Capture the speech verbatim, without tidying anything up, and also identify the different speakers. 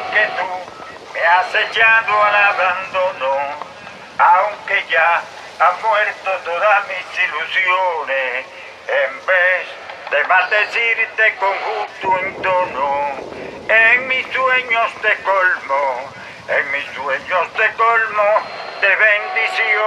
Speaker 1: que tú me has echado al abandono, aunque ya han muerto todas mis ilusiones, en vez de maldecirte con justo entono, en mis sueños te colmo, en mis sueños te colmo de bendición.